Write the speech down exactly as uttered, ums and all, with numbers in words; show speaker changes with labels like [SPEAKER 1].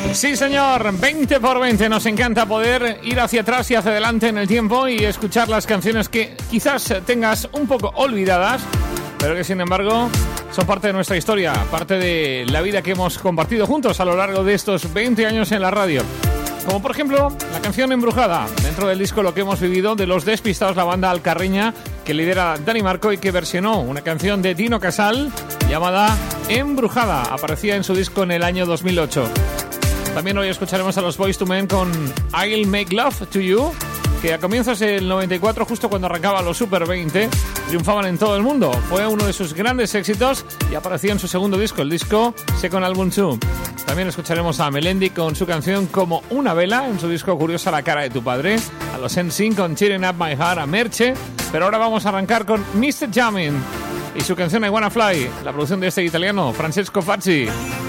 [SPEAKER 1] Sí, señor, veinte por veinte. Nos encanta poder ir hacia atrás y hacia adelante en el tiempo y escuchar las canciones que quizás tengas un poco olvidadas, pero que sin embargo son parte de nuestra historia, parte de la vida que hemos compartido juntos a lo largo de estos veinte años en la radio. Como por ejemplo la canción Embrujada, dentro del disco Lo que hemos vivido de Los Despistados, la banda alcarreña que lidera Dani Marco y que versionó una canción de Dino Casal llamada Embrujada. Aparecía en su disco en el año dos mil ocho. También hoy escucharemos a los Boyz two Men con I'll Make Love to You, que a comienzos del noventa y cuatro, justo cuando arrancaba los Super veinte, triunfaban en todo el mundo. Fue uno de sus grandes éxitos y apareció en su segundo disco, el disco Second Album dos. También escucharemos a Melendi con su canción Como una vela, en su disco Curiosa la cara de tu padre, a los N Sync con Cheering Up My Heart, a Merche, pero ahora vamos a arrancar con mister Jamming y su canción I Wanna Fly, la producción de este italiano, Francesco Fazzi.